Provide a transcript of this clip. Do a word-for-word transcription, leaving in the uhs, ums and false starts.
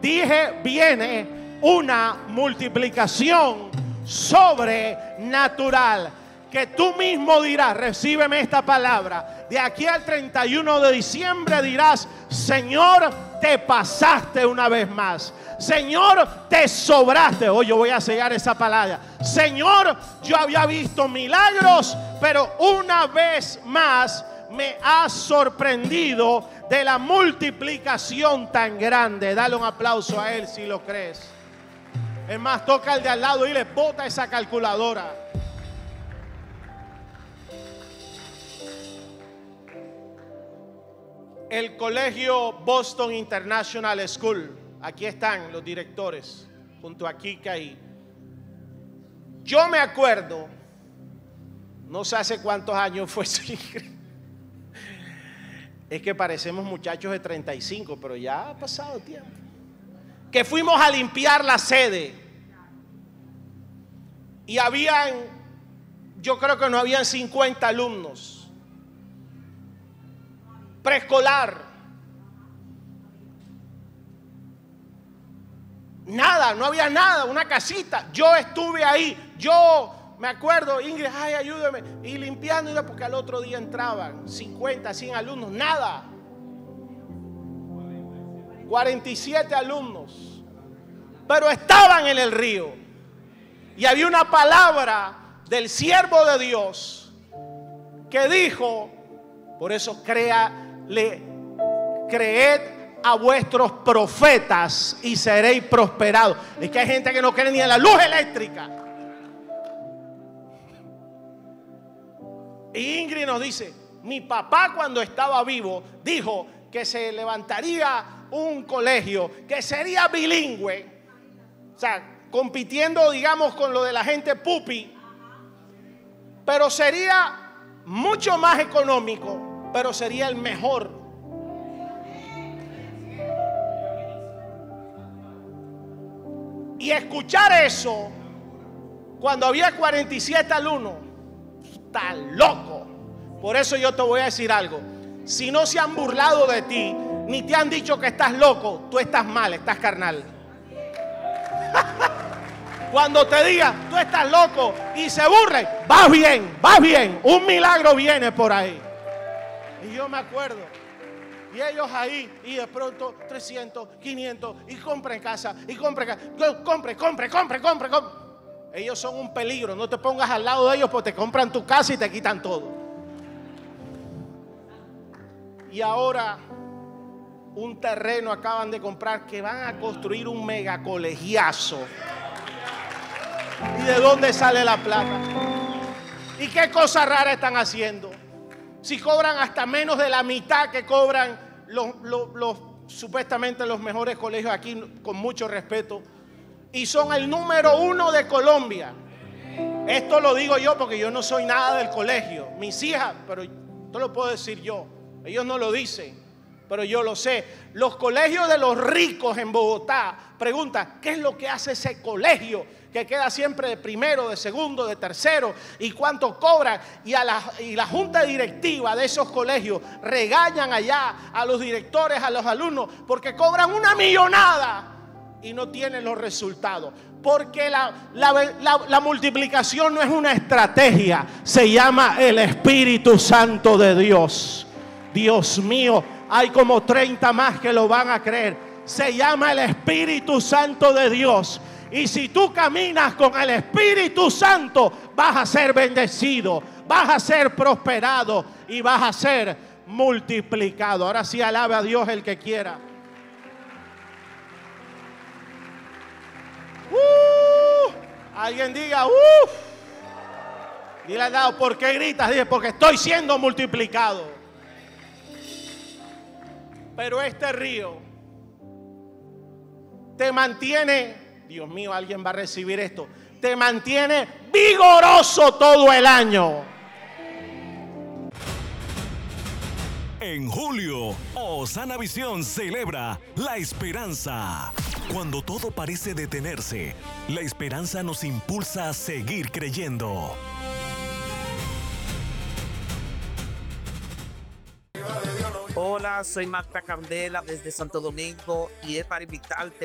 dije, viene una multiplicación sobrenatural. Que tú mismo dirás, recíbeme esta palabra. De aquí al treinta y uno de diciembre dirás, Señor, te pasaste una vez más. Señor, te sobraste. Hoy yo voy a sellar esa palabra. Señor, yo había visto milagros, pero una vez más me has sorprendido de la multiplicación tan grande. Dale un aplauso a él si lo crees. Es más, toca al de al lado y le bota esa calculadora. El colegio Boston International School, aquí están los directores, junto a Kika y yo me acuerdo, no sé hace cuántos años fue eso. Es que parecemos muchachos de treinta y cinco, pero ya ha pasado tiempo. Que fuimos a limpiar la sede y habían, yo creo que no habían cincuenta alumnos. Preescolar. Nada, no había nada, una casita. Yo estuve ahí, yo me acuerdo, Ingrid, ay, ayúdame, y limpiando, porque al otro día entraban cincuenta, cien alumnos, nada. cuarenta y siete alumnos, pero estaban en el río. Y había una palabra del siervo de Dios que dijo, por eso crea Le creed a vuestros profetas y seréis prosperados. Es que hay gente que no cree ni en la luz eléctrica. Y Ingrid nos dice, mi papá cuando estaba vivo dijo que se levantaría un colegio que sería bilingüe, o sea, compitiendo, digamos, con lo de la gente pupi, pero sería mucho más económico, pero sería el mejor. Y escuchar eso cuando había cuarenta y siete alumnos, está loco. Por eso yo te voy a decir algo. Si no se han burlado de ti, ni te han dicho que estás loco, tú estás mal, estás carnal. Cuando te digan, tú estás loco, y se burlen, vas bien, vas bien. Un milagro viene por ahí. Y yo me acuerdo, y ellos ahí, y de pronto trescientos, quinientos, y compren casa, y compren casa, compre, compre, compre, compre, compre. Ellos son un peligro, no te pongas al lado de ellos porque te compran tu casa y te quitan todo. Y ahora, un terreno acaban de comprar que van a construir un mega colegiazo. ¿Y de dónde sale la plata? ¿Y qué cosa rara están haciendo? Si cobran hasta menos de la mitad que cobran los, los, los supuestamente los mejores colegios aquí, con mucho respeto, y son el número uno de Colombia. Esto lo digo yo porque yo no soy nada del colegio. Mis hijas, pero esto lo puedo decir yo. Ellos no lo dicen, pero yo lo sé. Los colegios de los ricos en Bogotá preguntan, ¿qué es lo que hace ese colegio que queda siempre de primero, de segundo, de tercero, y cuánto cobran? Y, a la, y la junta directiva de esos colegios regañan allá a los directores, a los alumnos, porque cobran una millonada y no tienen los resultados. Porque la, la, la, la multiplicación no es una estrategia, se llama el Espíritu Santo de Dios. Dios mío, hay como treinta más que lo van a creer. Se llama el Espíritu Santo de Dios. Y si tú caminas con el Espíritu Santo, vas a ser bendecido, vas a ser prosperado y vas a ser multiplicado. Ahora sí, alabe a Dios el que quiera. Uh, alguien diga, uff. Dile al lado, ¿por qué gritas? Dile, porque estoy siendo multiplicado. Pero este río te mantiene, Dios mío, alguien va a recibir esto, te mantiene vigoroso todo el año. En julio, Osana Visión celebra la esperanza. Cuando todo parece detenerse, la esperanza nos impulsa a seguir creyendo. Hola, soy Magda Candela desde Santo Domingo y es para invitarte